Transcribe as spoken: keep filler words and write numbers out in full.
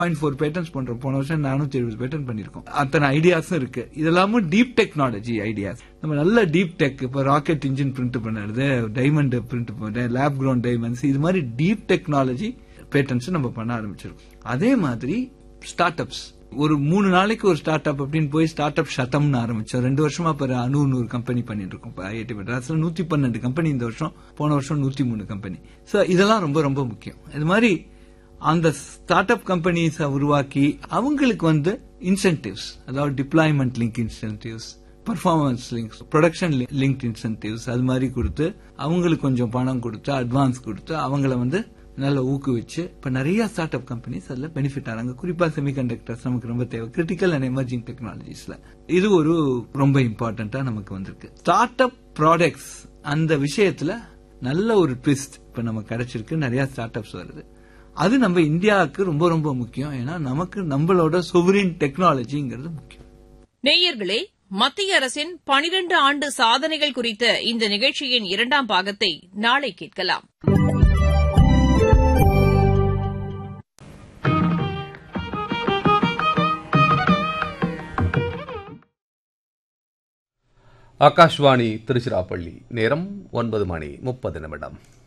Point four patents பண்றோம். போன வருஷம் நானூத்தி எழுபது பேட்டன் பண்ணிருக்கோம். அத்தனை ஐடியாஸும் இருக்கு. இதெல்லாமும் டீப் டெக்னாலஜி ஐடியாஸ். நம்ம நல்ல டீப் டெக், இப்ப ராக்கெட் இன்ஜின் பிரிண்ட் பண்ணுறது, டைமண்ட் பிரிண்ட் பண்ண, லேப் கிரவுண்ட் டைமண்ட்ஸ், இது மாதிரி டீப் டெக்னாலஜி பேட்டன்ஸ் நம்ம பண்ண ஆரம்பிச்சிருக்கோம். அதே மாதிரி ஸ்டார்ட் அப்ஸ், ஒரு மூணு நாளைக்கு ஒரு ஸ்டார்ட் அப் அப்படின்னு போய் ஸ்டார்ட் அப் சதம்னு ஆரம்பிச்சோம். ரெண்டு வருஷமா இப்ப நூறு நூறு கம்பெனி பண்ணிட்டு இருக்கோம். ஐஐடி மெட்ராஸ்ல நூத்தி பன்னெண்டு கம்பெனி இந்த வருஷம், போன வருஷம் நூத்தி மூணு கம்பெனி. சோ இதெல்லாம் ரொம்ப ரொம்ப முக்கியம். இது மாதிரி அந்த ஸ்டார்ட் அப் கம்பெனிஸை உருவாக்கி அவங்களுக்கு வந்து இன்சென்டிவ்ஸ், அதாவது deployment link incentives, performance links, production link incentives, அது மாதிரி கொடுத்து அவங்களுக்கு கொஞ்சம் பணம் கொடுத்து அட்வான்ஸ் கொடுத்து அவங்கள வந்து நல்ல ஊக்குவிச்சு இப்ப நிறைய ஸ்டார்ட் அப் கம்பெனிஸ் அதுல பெனிஃபிட் ஆறாங்க. குறிப்பா செமிகண்டக்டர்ஸ் நமக்கு ரொம்ப தேவை, கிரிட்டிக்கல் அண்ட் எமர்ஜிங் டெக்னாலஜிஸ்ல. இது ஒரு ரொம்ப இம்பார்ட்டன்டா நமக்கு வந்திருக்கு. ஸ்டார்ட் அப் ப்ராடக்ட்ஸ் அந்த விஷயத்துல நல்ல ஒரு ட்விஸ்ட் இப்ப நமக்கு கிடைச்சிருக்கு. நிறைய ஸ்டார்ட் அப்ஸ் வருது. அது நம்ம இந்தியாவுக்கு ரொம்ப ரொம்ப முக்கியம். ஏன்னா நமக்கு நம்மளோட சொவரின் டெக்னாலஜிங்கிறது முக்கியம். நேயர்களே, மத்திய அரசின் பனிரண்டு ஆண்டு சாதனைகள் குறித்த இந்த நிகழ்ச்சியின் இரண்டாம் பாகத்தை நாளை கேட்கலாம். ஆகாஷ்வாணி திருச்சிராப்பள்ளி. நேரம் ஒன்பது மணி முப்பது நிமிடம்.